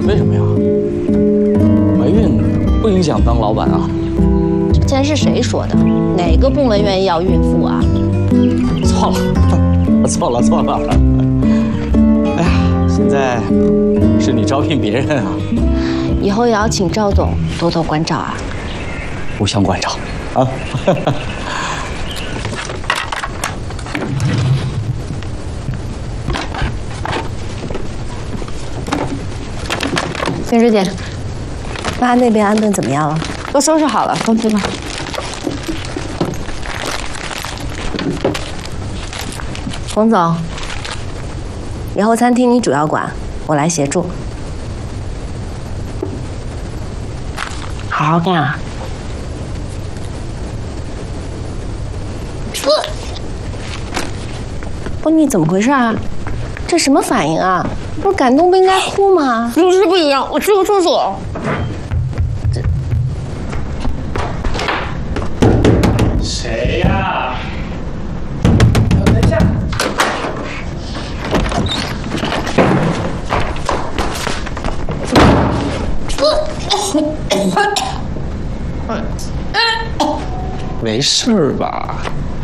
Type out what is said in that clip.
为什么呀？怀孕不影响当老板啊。 之前是谁说的？哪个部门愿意要孕妇啊？ 错了，我错了。哎呀，现在是你招聘别人啊。 以后也要请赵总多多关照啊。 互相关照啊。 先生姐，那那边安顿怎么样了？都收拾好了，放去吧。冯总，以后餐厅你主要管，我来协助。好好干啊！不，你怎么回事啊？这什么反应啊？不是感动不应该哭吗？ 就是不一样，我去个厕所。 谁呀？等一下。没事吧？